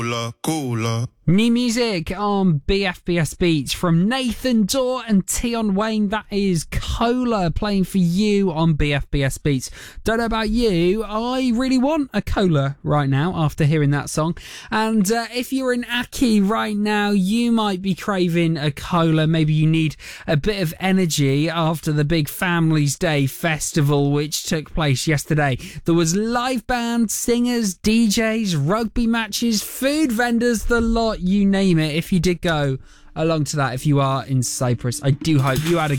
Cooler. New music on BFBS Beats from Nathan Dorr and Tion Wayne. That is Cola playing for you on BFBS Beats. Don't know about you, I really want a cola right now after hearing that song. And if you're in Aki right now, you might be craving a cola. Maybe you need a bit of energy after the big Families Day festival which took place yesterday. There was live bands, singers, DJs, rugby matches, food vendors, the lot, you name it. If you did go along to that, if you are in Cyprus, I do hope you had a